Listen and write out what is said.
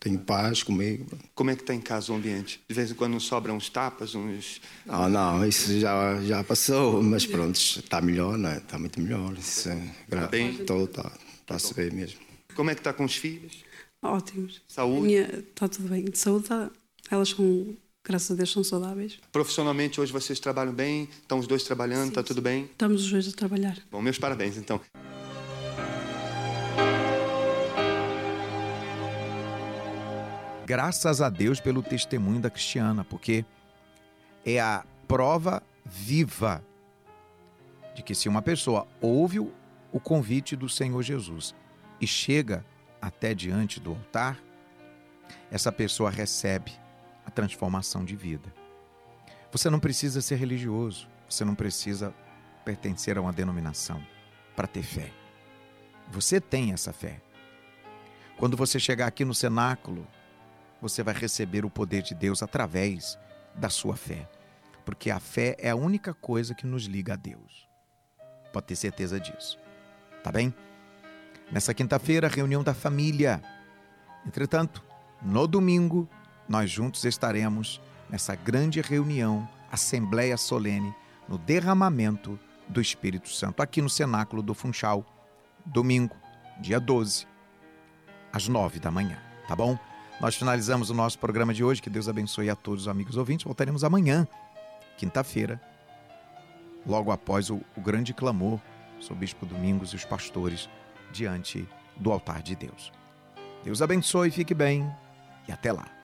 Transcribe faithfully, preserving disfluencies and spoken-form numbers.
tenho paz comigo. Como é que está em casa o ambiente? De vez em quando sobram uns tapas, uns... Ah, não, isso já, já passou, mas pronto, está melhor, não é? Está muito melhor. Isso é, gra... bem? Está, está, está a se ver mesmo. Como é que está com os filhos? Ótimos. Saúde? Está tudo bem. De saúde, tá, elas são, graças a Deus, são saudáveis. Profissionalmente, hoje vocês trabalham bem? Estão os dois trabalhando? Está tudo bem? Estamos os dois a trabalhar. Bom, meus parabéns, então. Graças a Deus pelo testemunho da Cristiana, porque é a prova viva de que se uma pessoa ouve o convite do Senhor Jesus e chega até diante do altar, essa pessoa recebe a transformação de vida. Você não precisa ser religioso, você não precisa pertencer a uma denominação para ter fé. Você tem essa fé. Quando você chegar aqui no cenáculo, você vai receber o poder de Deus através da sua fé. Porque a fé é a única coisa que nos liga a Deus. Pode ter certeza disso. Tá bem? Nessa quinta-feira, reunião da família. Entretanto, no domingo, nós juntos estaremos nessa grande reunião, assembleia solene, no derramamento do Espírito Santo, aqui no cenáculo do Funchal, domingo, dia doze, às nove da manhã. Tá bom? Nós finalizamos o nosso programa de hoje. Que Deus abençoe a todos os amigos ouvintes. Voltaremos amanhã, quinta-feira, logo após o, o grande clamor sobre o Bispo Domingos e os pastores diante do altar de Deus. Deus abençoe, fique bem e até lá.